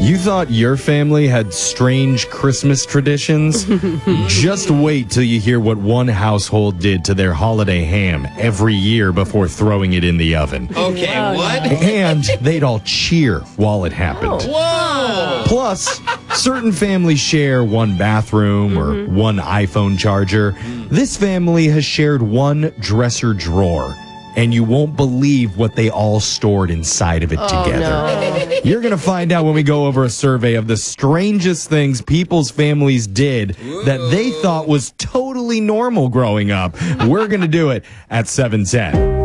You thought your family had strange Christmas traditions? Just wait till you hear what one household did to their holiday ham every year before throwing it in the oven. Okay, what? And they'd all cheer while it happened. Whoa! Plus, certain families share one bathroom or one iPhone charger. This family has shared one dresser drawer. And you won't believe what they all stored inside of it together. No. You're going to find out when we go over a survey of the strangest things people's families did that they thought was totally normal growing up. We're going to do it at 7:10.